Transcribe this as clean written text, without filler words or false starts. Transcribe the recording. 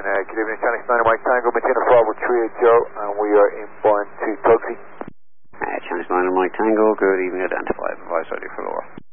Good evening, Chinese 9 Mike Tango, maintain a Bravo Trio Joe, and we are inbound to Tugsy. Chinese 9 Mike Tango, good evening, identified, advice ready for Laura.